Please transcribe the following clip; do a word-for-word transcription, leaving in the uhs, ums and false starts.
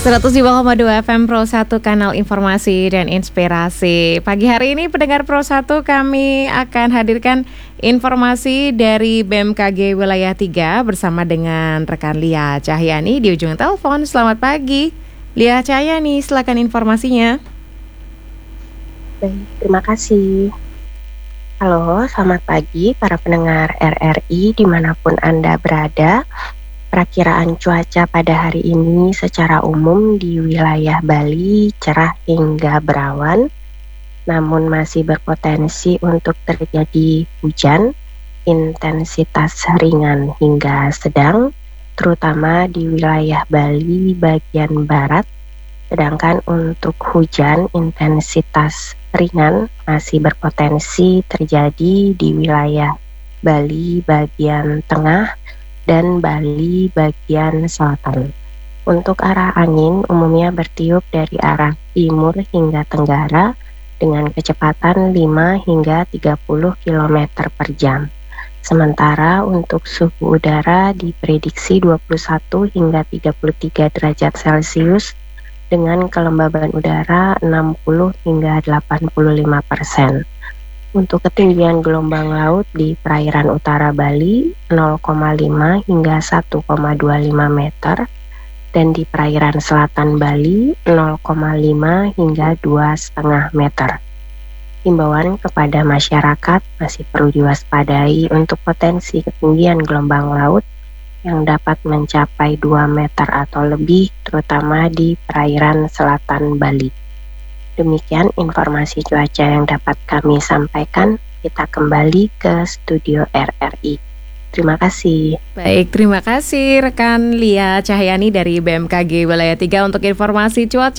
seratus dua koma dua F M Pro satu, kanal informasi dan inspirasi. Pagi hari ini pendengar Pro satu, kami akan hadirkan informasi dari B M K G Wilayah tiga bersama dengan rekan Lia Cahyani di ujung telepon. Selamat pagi, Lia Cahyani, silakan informasinya. Baik, terima kasih. Halo, selamat pagi para pendengar R R I dimanapun Anda berada. Perakiraan cuaca pada hari ini secara umum di wilayah Bali cerah hingga berawan, namun masih berpotensi untuk terjadi hujan, intensitas ringan hingga sedang, terutama di wilayah Bali bagian barat. Sedangkan untuk hujan intensitas ringan masih berpotensi terjadi di wilayah Bali bagian tengah dan Bali bagian selatan. Untuk arah angin umumnya bertiup dari arah timur hingga tenggara dengan kecepatan lima hingga tiga puluh kilometer per jam. Sementara untuk suhu udara diprediksi dua puluh satu hingga tiga puluh tiga derajat Celcius dengan kelembaban udara enam puluh hingga delapan puluh lima persen. Untuk ketinggian gelombang laut di perairan utara Bali nol koma lima hingga satu koma dua lima meter dan di perairan selatan Bali nol koma lima hingga dua koma lima meter. Himbauan kepada masyarakat masih perlu diwaspadai untuk potensi ketinggian gelombang laut yang dapat mencapai dua meter atau lebih, terutama di perairan selatan Bali. Demikian informasi cuaca yang dapat kami sampaikan. Kita kembali ke studio R R I. Terima kasih. Baik, terima kasih rekan Lia Cahyani dari B M K G Wilayah tiga untuk informasi cuaca.